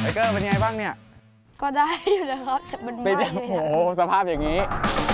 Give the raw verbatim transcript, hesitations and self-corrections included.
ไทเกอร์เป็นไงบ้างเนี่ยก็ได้อยู่นะครับแต่มันเป็นไม่ยังเลยโอ้โหสภาพอย่างนี้